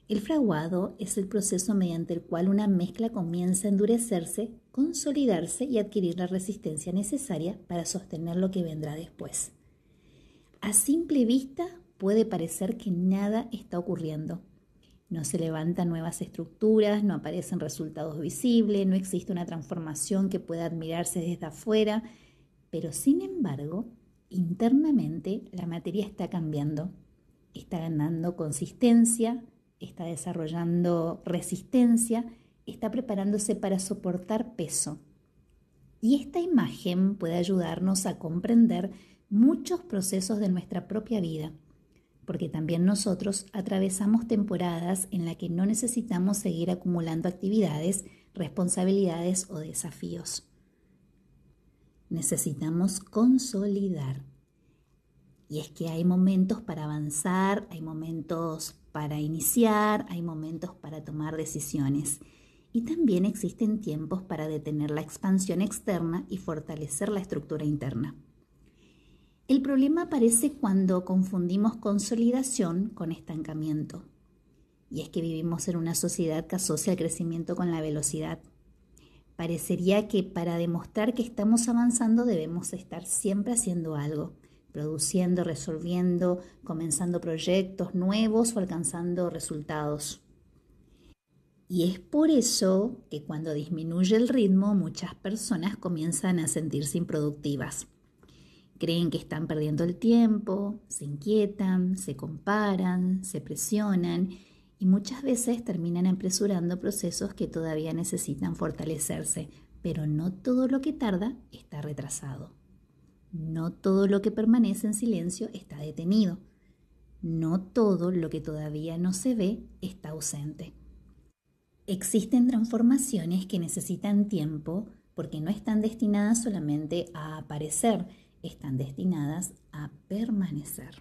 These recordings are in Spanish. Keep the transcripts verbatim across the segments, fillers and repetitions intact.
El fraguado es el proceso mediante el cual una mezcla comienza a endurecerse, consolidarse y adquirir la resistencia necesaria para sostener lo que vendrá después. A simple vista puede parecer que nada está ocurriendo. No se levantan nuevas estructuras, no aparecen resultados visibles, no existe una transformación que pueda admirarse desde afuera, pero sin embargo, internamente la materia está cambiando, está ganando consistencia, está desarrollando resistencia, está preparándose para soportar peso. Y esta imagen puede ayudarnos a comprender muchos procesos de nuestra propia vida, porque también nosotros atravesamos temporadas en las que no necesitamos seguir acumulando actividades, responsabilidades o desafíos. Necesitamos consolidar. Y es que hay momentos para avanzar, hay momentos para iniciar, hay momentos para tomar decisiones. Y también existen tiempos para detener la expansión externa y fortalecer la estructura interna. El problema aparece cuando confundimos consolidación con estancamiento. Y es que vivimos en una sociedad que asocia el crecimiento con la velocidad. Parecería que para demostrar que estamos avanzando debemos estar siempre haciendo algo, produciendo, resolviendo, comenzando proyectos nuevos o alcanzando resultados. Y es por eso que cuando disminuye el ritmo, muchas personas comienzan a sentirse improductivas. Creen que están perdiendo el tiempo, se inquietan, se comparan, se presionan y muchas veces terminan apresurando procesos que todavía necesitan fortalecerse, pero no todo lo que tarda está retrasado. No todo lo que permanece en silencio está detenido. No todo lo que todavía no se ve está ausente. Existen transformaciones que necesitan tiempo porque no están destinadas solamente a aparecer, están destinadas a permanecer.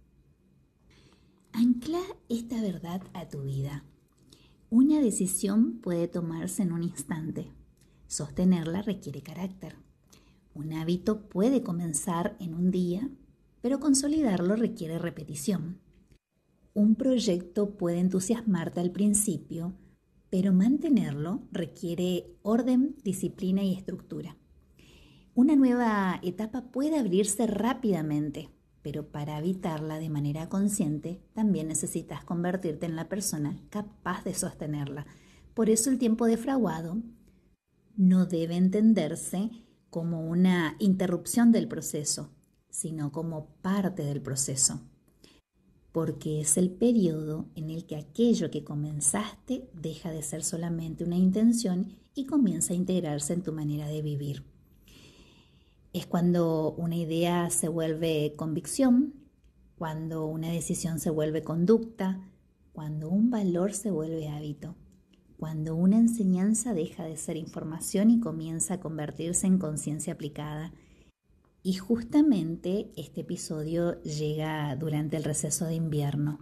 Ancla esta verdad a tu vida. Una decisión puede tomarse en un instante. Sostenerla requiere carácter. Un hábito puede comenzar en un día, pero consolidarlo requiere repetición. Un proyecto puede entusiasmarte al principio, pero mantenerlo requiere orden, disciplina y estructura. Una nueva etapa puede abrirse rápidamente, pero para habitarla de manera consciente también necesitas convertirte en la persona capaz de sostenerla. Por eso el tiempo de fraguado no debe entenderse como una interrupción del proceso, sino como parte del proceso, porque es el periodo en el que aquello que comenzaste deja de ser solamente una intención y comienza a integrarse en tu manera de vivir. Es cuando una idea se vuelve convicción, cuando una decisión se vuelve conducta, cuando un valor se vuelve hábito, cuando una enseñanza deja de ser información y comienza a convertirse en conciencia aplicada. Y justamente este episodio llega durante el receso de invierno.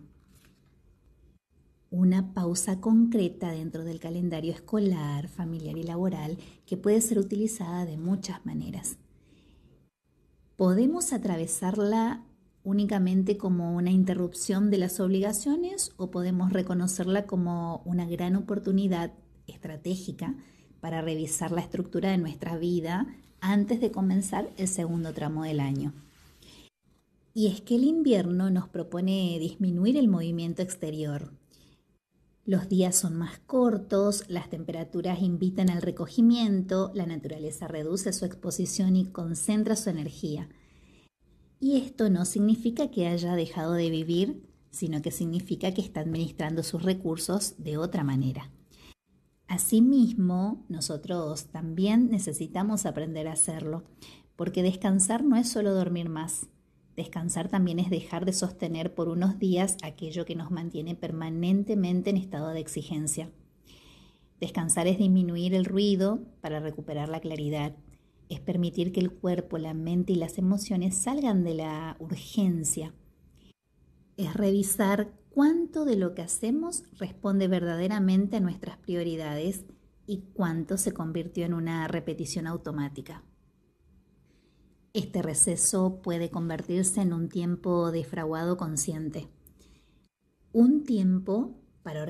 Una pausa concreta dentro del calendario escolar, familiar y laboral que puede ser utilizada de muchas maneras. ¿Podemos atravesarla únicamente como una interrupción de las obligaciones o podemos reconocerla como una gran oportunidad estratégica para revisar la estructura de nuestra vida antes de comenzar el segundo tramo del año? Y es que el invierno nos propone disminuir el movimiento exterior. Los días son más cortos, las temperaturas invitan al recogimiento, la naturaleza reduce su exposición y concentra su energía. Y esto no significa que haya dejado de vivir, sino que significa que está administrando sus recursos de otra manera. Asimismo, nosotros también necesitamos aprender a hacerlo, porque descansar no es solo dormir más. Descansar también es dejar de sostener por unos días aquello que nos mantiene permanentemente en estado de exigencia. Descansar es disminuir el ruido para recuperar la claridad. Es permitir que el cuerpo, la mente y las emociones salgan de la urgencia. Es revisar cuánto de lo que hacemos responde verdaderamente a nuestras prioridades y cuánto se convirtió en una repetición automática. Este receso puede convertirse en un tiempo de fraguado consciente, un tiempo para